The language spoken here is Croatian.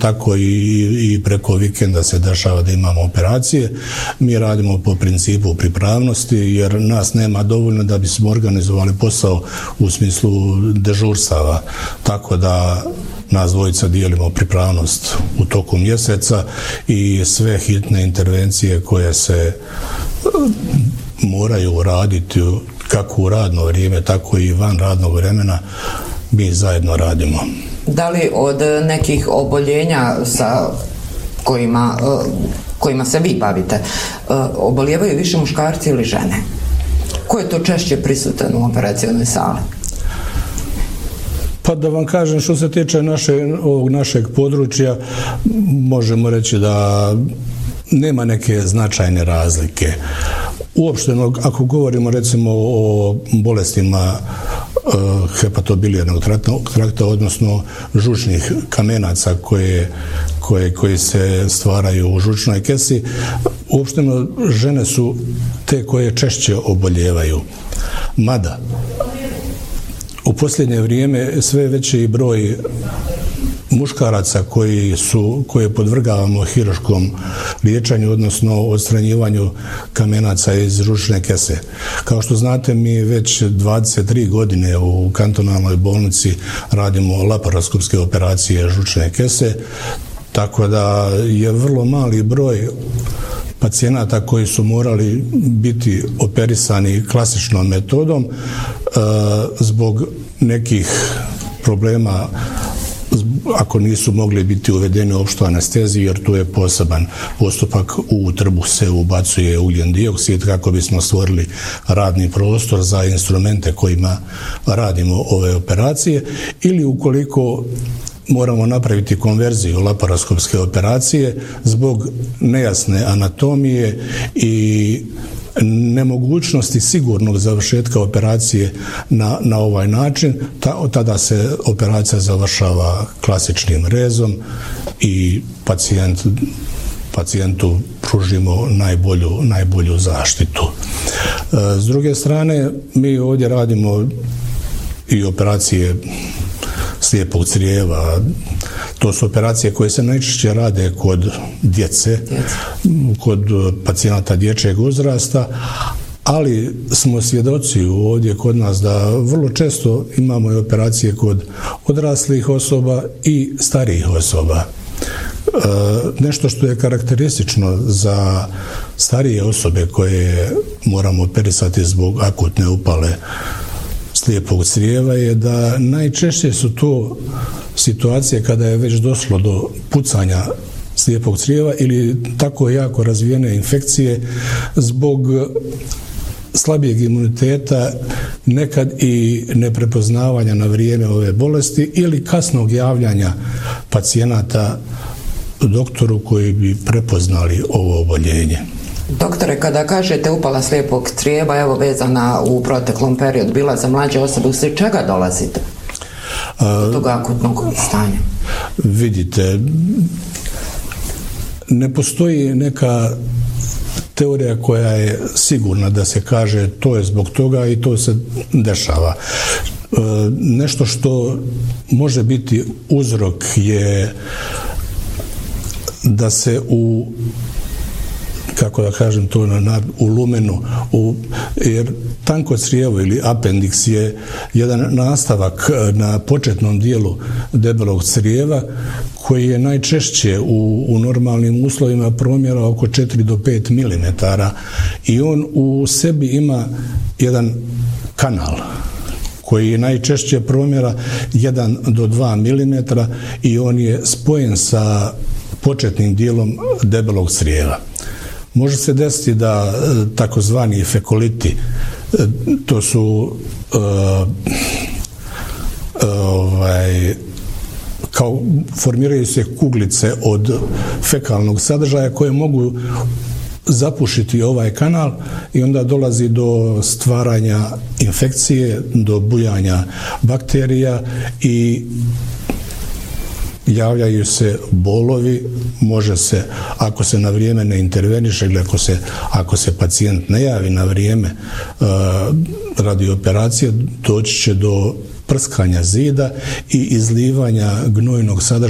tako i preko vikenda se dešava da imamo operacije. Mi radimo po principu pripravnosti jer nas nema dovoljno da bismo organizovali posao u smislu dežurstava. Tako da nas dvojica dijelimo pripravnost u toku mjeseca i sve hitne intervencije koje se moraju raditi kako u radno vrijeme, tako i van radnog vremena, mi zajedno radimo. Da li od nekih oboljenja sa kojima se vi bavite, obolijevaju više muškarci ili žene? Ko je to češće prisutan u operacionoj sali? Pa da vam kažem, što se tiče ovog našeg područja, možemo reći da nema neke značajne razlike. Uopšteno, ako govorimo recimo o bolestima hepatobilijarnog trakta, odnosno žučnih kamenaca koji se stvaraju u žučnoj kesi, uopšteno žene su te koje češće oboljevaju. Mada, u posljednje vrijeme sve veći broj muškaraca koje podvrgavamo hirurškom liječenju, odnosno odstranjivanju kamenaca iz žučne kese. Kao što znate, mi već 23 godine u kantonalnoj bolnici radimo laparoskopske operacije žučne kese, tako da je vrlo mali broj pacijenata koji su morali biti operisani klasičnom metodom zbog nekih problema, ako nisu mogli biti uvedeni u opštu anesteziju, jer tu je poseban postupak. U trbuh se ubacuje ugljen dioksid kako bismo stvorili radni prostor za instrumente kojima radimo ove operacije, ili ukoliko moramo napraviti konverziju laparoskopske operacije zbog nejasne anatomije i nemogućnosti sigurnog završetka operacije na ovaj način, tada se operacija završava klasičnim rezom i pacijentu pružimo najbolju zaštitu. S druge strane, mi ovdje radimo i operacije slijepog crijeva. To su operacije koje se najčešće rade kod djece, kod pacijenata dječjeg uzrasta, ali smo svjedoci ovdje kod nas da vrlo često imamo i operacije kod odraslih osoba i starijih osoba. Nešto što je karakteristično za starije osobe koje moramo operisati zbog akutne upale slijepog crijeva je da najčešće su to situacije kada je već došlo do pucanja slijepog crijeva ili tako jako razvijene infekcije zbog slabijeg imuniteta, nekad i neprepoznavanja na vrijeme ove bolesti ili kasnog javljanja pacijenata doktoru koji bi prepoznali ovo oboljenje. Doktore, kada kažete upala slijepog crijeva, evo vezana u proteklom periodu, bila za mlađe osobe, usred čega dolazite do tog akutnog stanja? Vidite, ne postoji neka teorija koja je sigurna da se kaže to je zbog toga i to se dešava. Nešto što može biti uzrok je da se kako da kažem to, u lumenu, jer tanko crijevo ili apendiks je jedan nastavak na početnom dijelu debelog crijeva koji je najčešće u normalnim uslovima promjera oko 4 do 5 mm i on u sebi ima jedan kanal koji je najčešće promjera 1 do 2 mm i on je spojen sa početnim dijelom debelog crijeva. Može se desiti da takozvani fekoliti, to su kao formiraju se kuglice od fekalnog sadržaja koje mogu zapušiti ovaj kanal i onda dolazi do stvaranja infekcije, do bujanja bakterija i javljaju se bolovi, može se, ako se na vrijeme ne interveniše ili ako se pacijent ne javi na vrijeme radi operacije, doći će do prskanja zida i izlivanja gnojnog sadržaja